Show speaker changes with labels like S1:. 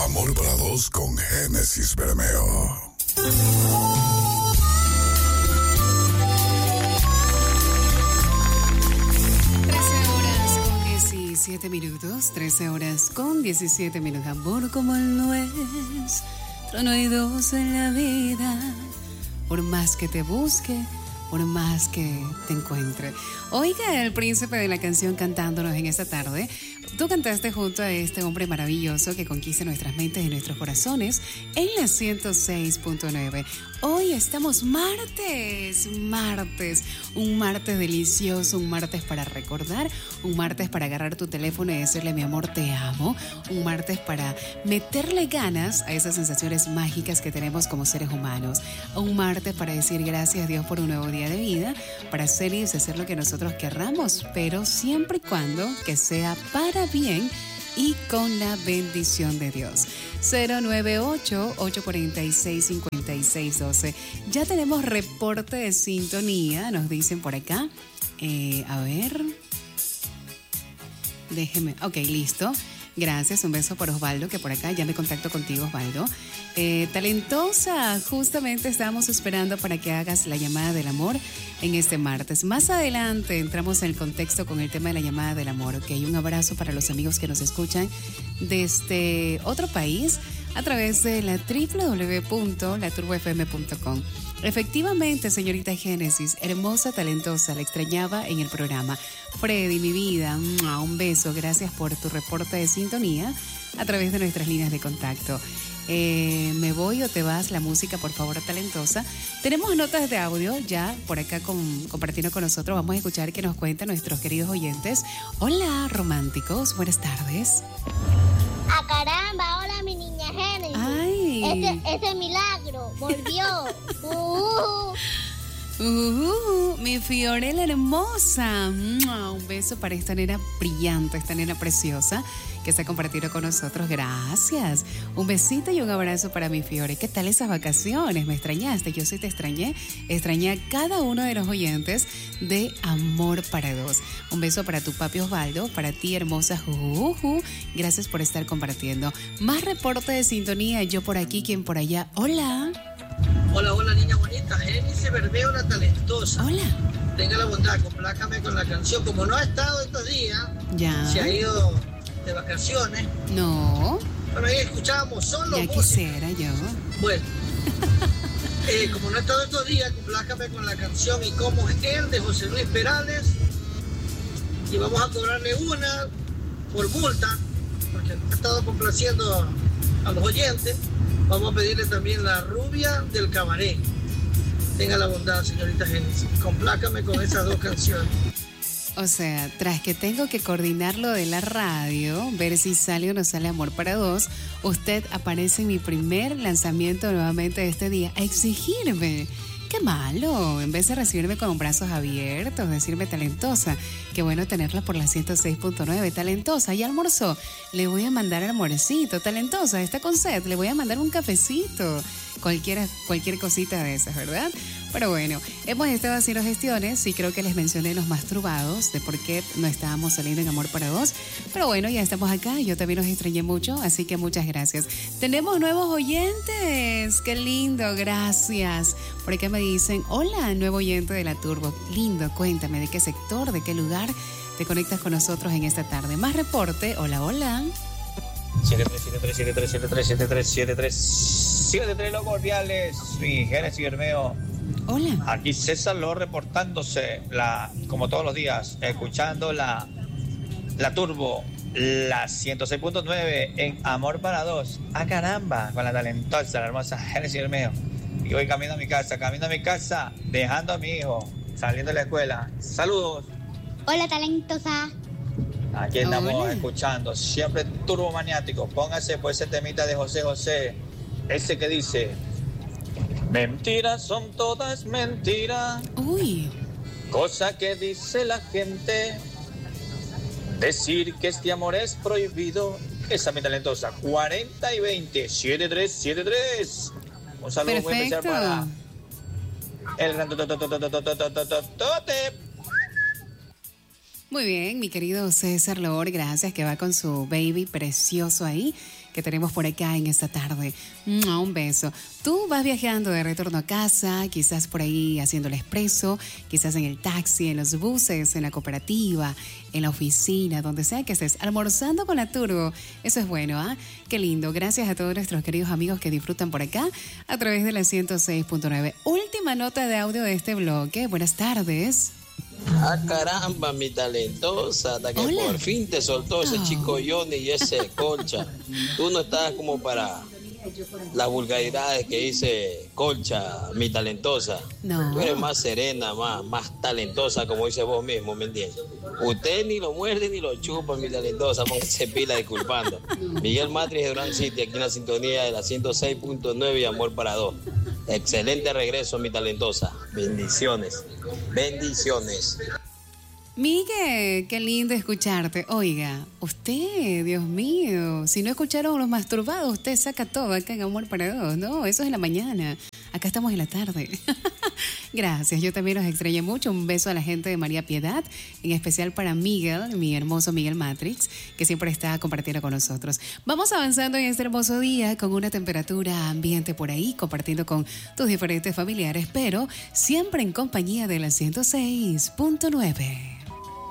S1: Amor para dos con Génesis Bermeo.
S2: 13 horas con 17 minutos. Amor como el nuestro, no hay dos en la vida. Por más que te busque, por más que te encuentre. Oiga, el príncipe de la canción cantándonos en esta tarde. Tú cantaste junto a este hombre maravilloso que conquista nuestras mentes y nuestros corazones en la 106.9. Hoy estamos martes, un martes delicioso, un martes para recordar, un martes para agarrar tu teléfono y decirle mi amor te amo, un martes para meterle ganas a esas sensaciones mágicas que tenemos como seres humanos, un martes para decir gracias a Dios por un nuevo día de vida, para hacer y deshacer lo que nosotros querramos, pero siempre y cuando que sea para bien y con la bendición de Dios. 098-846-5612. Ya tenemos reporte de sintonía, nos dicen por acá. A ver. Déjeme. Ok, listo. Gracias, un beso por Osvaldo, que por acá ya me contacto contigo, Osvaldo. Talentosa, justamente estábamos esperando para que hagas la llamada del amor en este martes. Más adelante entramos en el contexto con el tema de la llamada del amor. Ok, un abrazo para los amigos que nos escuchan desde otro país a través de la www.laturbofm.com. Efectivamente, señorita Génesis, hermosa, talentosa, la extrañaba en el programa. Freddy, mi vida, un beso, gracias por tu reporte de sintonía a través de nuestras líneas de contacto. ¿Me voy o te vas? La música, por favor, talentosa. Tenemos notas de audio ya por acá compartiendo con nosotros. Vamos a escuchar qué nos cuentan nuestros queridos oyentes. Hola, románticos, buenas tardes.
S3: ¡Ah, caramba! Hola, mi niña Génesis.
S2: ¡Ay!
S3: Ese milagro volvió.
S2: Mi Fiorella hermosa. Un beso para esta nena brillante, esta nena preciosa que se ha compartido con nosotros. Gracias. Un besito y un abrazo para mi Fiore. ¿Qué tal esas vacaciones? ¿Me extrañaste? Yo sí te extrañé. Extrañé a cada uno de los oyentes de Amor para Dos. Un beso para tu papi Osvaldo, para ti hermosa Juju. Gracias por estar compartiendo. Más reporte de sintonía. Yo por aquí, quien por allá. Hola.
S4: Hola, niña bonita. Génesis Bermeo, la talentosa.
S2: Hola.
S4: Tenga la bondad, complácame con la canción. Como no ha estado estos días,
S2: ya
S4: se ha ido de vacaciones.
S2: No.
S4: Pero ahí escuchábamos solo
S2: ya
S4: música.
S2: Quisiera yo.
S4: Bueno. Como no ha estado estos días, complácame con la canción Y Cómo es Él, de José Luis Perales. Y vamos a cobrarle una por multa, porque ha estado complaciendo a los oyentes. Vamos a pedirle también La Rubia del Cabaret. Tenga la bondad, señorita Génesis. Complácame con esas dos canciones.
S2: O sea, tras que tengo que coordinar lo de la radio, ver si sale o no sale Amor para Dos, usted aparece en mi primer lanzamiento nuevamente de este día a exigirme. ¡Qué malo! En vez de recibirme con brazos abiertos, decirme talentosa. Qué bueno tenerla por la 106.9. Talentosa, ¿ya almorzó? Le voy a mandar almuercito. Talentosa, está con sed, le voy a mandar un cafecito. Cualquier cosita de esas, ¿verdad? Pero bueno, hemos estado haciendo gestiones y creo que les mencioné los masturbados de por qué no estábamos saliendo en Amor para Dos. Pero bueno, ya estamos acá. Yo también los extrañé mucho, así que muchas gracias. Tenemos nuevos oyentes. ¡Qué lindo! Gracias. Por acá me dicen, hola, nuevo oyente de la Turbo. Lindo, cuéntame de qué sector, de qué lugar te conectas con nosotros en esta tarde. Más reporte. Hola, hola.
S5: 73 los cordiales, mi Génesis Bermeo.
S2: Hola.
S5: Aquí César Ló reportándose, como todos los días, escuchando la Turbo, la 106.9 en Amor para Dos. ¡Ah, caramba! Con la talentosa, la hermosa Génesis Bermeo. Y voy camino a mi casa, dejando a mi hijo, saliendo de la escuela. ¡Saludos!
S3: Hola, talentosa.
S5: Aquí estamos escuchando, siempre turbo maniático. Póngase por ese temita de José José, ese que dice: mentiras son todas mentiras.
S2: Uy.
S5: Cosa que dice la gente, decir que este amor es prohibido. Esa es mi talentosa. 40 y 20, 7373. Un saludo muy especial para el gran Tote.
S2: Muy bien, mi querido César Lor, gracias, que va con su baby precioso ahí, que tenemos por acá en esta tarde. Un beso. Tú vas viajando de retorno a casa, quizás por ahí haciendo el expreso, quizás en el taxi, en los buses, en la cooperativa, en la oficina, donde sea que estés, almorzando con la Turbo. Eso es bueno, ¿ah? Qué lindo. Gracias a todos nuestros queridos amigos que disfrutan por acá a través de la 106.9. Última nota de audio de este bloque. Buenas tardes.
S6: Ah, caramba, mi talentosa, hasta que
S2: Hola.
S6: por fin te soltó ese chico Johnny y ese Colcha. Tú no estás como para las vulgaridades que dice Colcha, mi talentosa.
S2: No.
S6: Tú eres más serena, más talentosa, como dice vos mismo, ¿me entiendes? Usted ni lo muerde ni lo chupa, mi talentosa, póngase pila disculpando. Miguel Matrix de Durán City, aquí en la sintonía de la 106.9 y Amor para Dos. Excelente regreso, mi talentosa. Bendiciones. Bendiciones.
S2: Miguel, qué lindo escucharte. Oiga, usted, Dios mío, si no escucharon Los Masturbados, usted saca todo acá en Amor para Dos. No, eso es en la mañana. Acá estamos en la tarde. Gracias, yo también los extrañé mucho. Un beso a la gente de María Piedad, en especial para Miguel, mi hermoso Miguel Matrix, que siempre está compartiendo con nosotros. Vamos avanzando en este hermoso día con una temperatura ambiente por ahí, compartiendo con tus diferentes familiares, pero siempre en compañía de la 106.9.